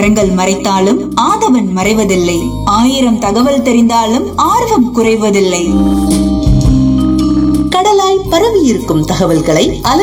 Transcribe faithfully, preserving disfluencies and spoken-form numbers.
கரங்கள் மறைத்தாலும் ஆதவன் மறைவதில்லை. ஆயிரம் தகவல் தெரிந்தாலும் ஆர்வம் குறைவதில்லை. கடலாய் பரவி இருக்கும் தகவல்களை அலை